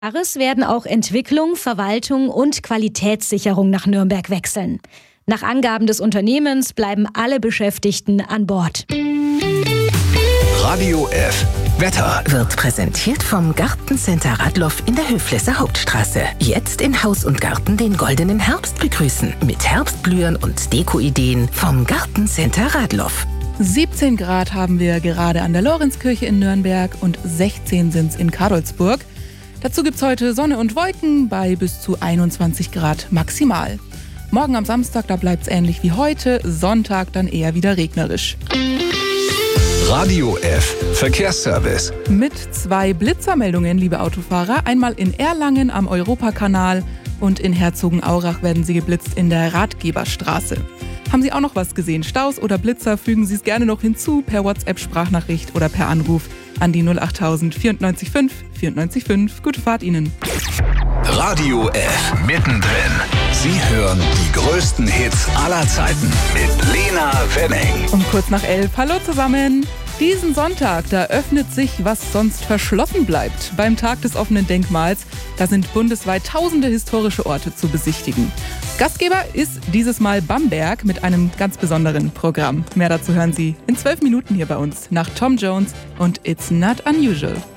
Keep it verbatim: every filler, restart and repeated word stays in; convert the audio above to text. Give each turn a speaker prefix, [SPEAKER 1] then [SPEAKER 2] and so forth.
[SPEAKER 1] Jahres werden auch Entwicklung, Verwaltung und Qualitätssicherung nach Nürnberg wechseln. Nach Angaben des Unternehmens bleiben alle Beschäftigten an Bord.
[SPEAKER 2] Radio F. Wetter
[SPEAKER 3] wird präsentiert vom Gartencenter Radloff in der Höflesser Hauptstraße. Jetzt in Haus und Garten den goldenen Herbst begrüßen. Mit Herbstblühen und Dekoideen vom Gartencenter Radloff.
[SPEAKER 4] siebzehn Grad haben wir gerade an der Lorenzkirche in Nürnberg und sechzehn sind es in Karolsburg. Dazu gibt es heute Sonne und Wolken bei bis zu einundzwanzig Grad maximal. Morgen am Samstag, da bleibt es ähnlich wie heute, Sonntag dann eher wieder regnerisch.
[SPEAKER 2] Radio F. Verkehrsservice.
[SPEAKER 4] Mit zwei Blitzermeldungen, liebe Autofahrer. Einmal in Erlangen am Europakanal und in Herzogenaurach werden sie geblitzt in der Ratgeberstraße. Haben Sie auch noch was gesehen? Staus oder Blitzer? Fügen Sie es gerne noch hinzu per WhatsApp-Sprachnachricht oder per Anruf an die null achttausend vierundneunzig fünf vierundneunzig fünf. Gute Fahrt Ihnen.
[SPEAKER 2] Radio F. Mittendrin. Sie hören die größten Hits aller Zeiten mit Lena Wenning.
[SPEAKER 4] Um kurz nach elf. Hallo zusammen. Diesen Sonntag, da öffnet sich, was sonst verschlossen bleibt. Beim Tag des offenen Denkmals, da sind bundesweit tausende historische Orte zu besichtigen. Gastgeber ist dieses Mal Bamberg mit einem ganz besonderen Programm. Mehr dazu hören Sie in zwölf Minuten hier bei uns nach Tom Jones und It's Not Unusual.